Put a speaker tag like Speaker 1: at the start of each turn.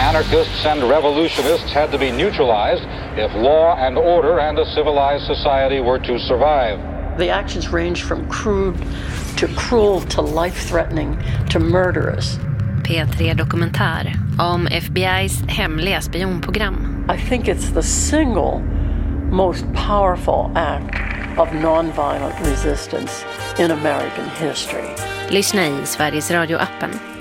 Speaker 1: Anarchists and revolutionists had to be neutralized if law and order and a civilized society were to survive.
Speaker 2: The actions range from crude to cruel to life-threatening to murderous.
Speaker 3: P3 Dokumentär om FBI:s hemliga spionprogram.
Speaker 2: I think it's the single most powerful act of nonviolent resistance in American history.
Speaker 3: Lyssna i Sveriges Radio-appen.